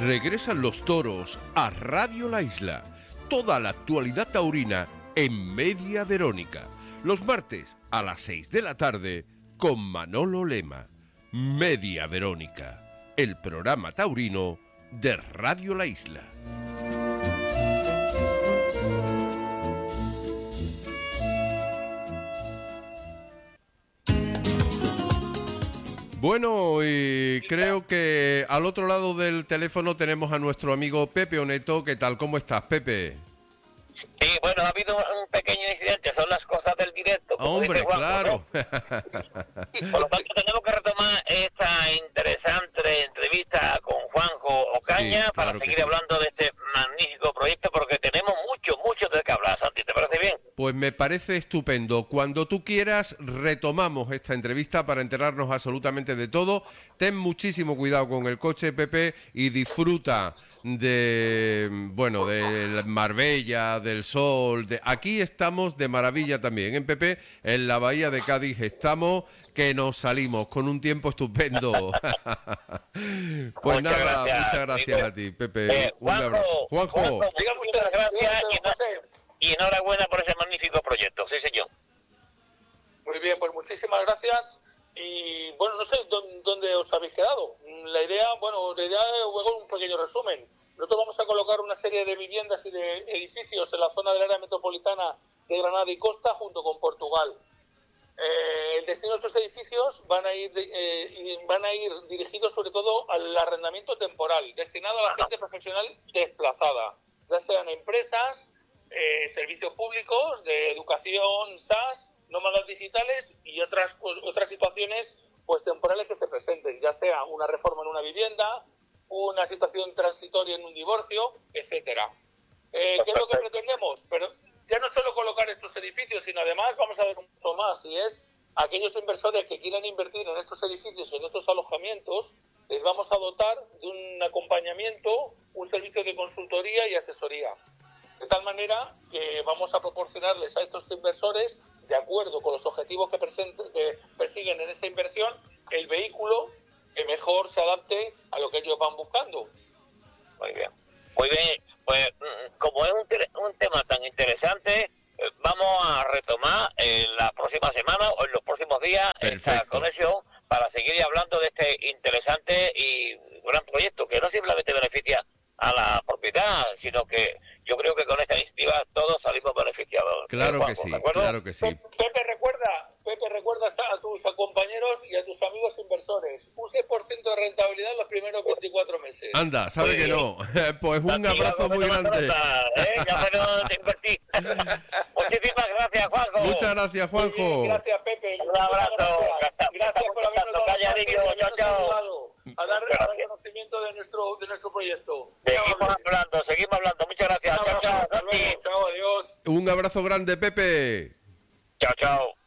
Regresan los toros a Radio La Isla. Toda la actualidad taurina en Media Verónica. Los martes a las 6 de la tarde con Manolo Lema. Media Verónica, el programa taurino de Radio La Isla. Bueno, y creo que al otro lado del teléfono tenemos a nuestro amigo Pepe Oneto. ¿Qué tal? ¿Cómo estás, Pepe? Sí, bueno, ha habido un pequeño incidente, son las cosas del directo. Hombre, Juanjo, claro. ¿no? Por lo tanto, tenemos que retomar esta interesante entrevista con Juanjo Ocaña, Sí, para claro que seguir sí. hablando de este magnífico proyecto, porque tenemos mucho de qué hablar. Santi, ¿te parece bien? Pues me parece estupendo. Cuando tú quieras, retomamos esta entrevista para enterarnos absolutamente de todo. Ten muchísimo cuidado con el coche, Pepe, y disfruta de, bueno, del Marbella, del sol. Aquí estamos de maravilla también, ¿eh, Pepe? En la bahía de Cádiz estamos, que nos salimos con un tiempo estupendo. Pues Muchas nada, gracias, muchas gracias amigo. a ti, Pepe. Un Juanjo, abrazo. Juanjo. muchas gracias y enhorabuena por ese magnífico proyecto. Sí, señor. Muy bien, pues muchísimas gracias. Y bueno, no sé dónde os habéis quedado. La idea es hago un pequeño resumen. Nosotros vamos a colocar una serie de viviendas y de edificios en la zona del área metropolitana de Granada y Costa, junto con Portugal. El destino de estos edificios van a ir dirigidos sobre todo al arrendamiento temporal, destinado a la gente profesional desplazada, ya sean empresas, servicios públicos de educación, SAS, nómadas digitales y otras situaciones pues temporales que se presenten, ya sea una reforma en una vivienda, una situación transitoria en un divorcio, etcétera. ¿Qué es lo que pretendemos? Pero ya no solo colocar estos edificios, sino además vamos a ver un poco más, y es aquellos inversores que quieran invertir en estos edificios, en estos alojamientos, les vamos a dotar de un acompañamiento, un servicio de consultoría y asesoría. De tal manera que vamos a proporcionarles a estos inversores, de acuerdo con los objetivos que persiguen en esa inversión, el vehículo que mejor se adapte a lo que ellos van buscando. Muy bien. Muy bien. Pues como es un tema tan interesante, vamos a retomar en la próxima semana o en los próximos días esta Perfecto. conexión para seguir hablando de este interesante y gran proyecto que no simplemente beneficia a la propiedad, sino que yo creo que con esta iniciativa todos salimos beneficiados. Claro que Juanjo, sí, ¿de acuerdo? claro que sí. Pepe, recuerda a tus compañeros y a tus amigos inversores. Un 6% de rentabilidad en los primeros 24 meses. Anda, sabe Muy que bien. no. Pues un Santi, abrazo algo muy me tomas grande. nota, ya menos te invertí. Muchísimas gracias, Juanjo. Muchas gracias, Muy bien, Juanjo. gracias, Pepe. Un abrazo. Gracias por habernos dado Calla, parte niño, y chao, habernos chao. ayudado a dar conocimiento de nuestro proyecto. Seguimos hablando. Muchas gracias. Chao, chao, Hasta Santi. luego. Chao, adiós. Un abrazo grande, Pepe. Chao, chao.